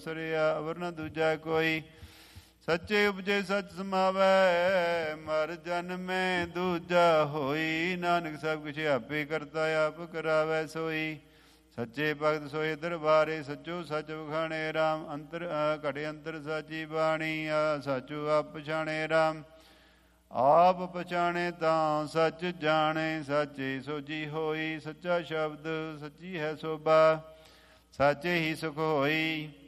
ਸਰਿਆ ਅਵਰ ਨ ਦੂਜਾ ਕੋਈ। ਸੱਚੇ ਉਪਜੇ ਸੱਚ ਸਮਾਵੈ, ਮਰ ਜਨਮੇ ਦੂਜਾ ਹੋਈ। ਨਾਨਕ ਸਭ ਕੁਛ ਆਪੇ ਕਰਤਾ, ਆਪ ਕਰਾਵੈ ਸੋਈ। ਸੱਚੇ ਭਗਤ ਸੋਏ ਦਰਬਾਰੇ, ਸੱਚੋ ਸੱਚ ਵਖਾਣੇ ਰਾਮ। ਅੰਤਰ ਘਟੇ ਅੰਤਰ ਸਾਚੀ ਬਾਣੀ, ਸਾਚੋ ਆਪ ਪਛਾਣੇ ਰਾਮ। ਆਪ ਪਛਾਣੇ ਤਾਂ ਸੱਚ ਜਾਣੇ, ਸਾਚੇ ਸੋਝੀ ਹੋਈ। ਸੱਚਾ ਸ਼ਬਦ ਸੱਚੀ ਹੈ ਸੋਭਾ, ਸਾਚੇ ਹੀ ਸੁਖ ਹੋਈ।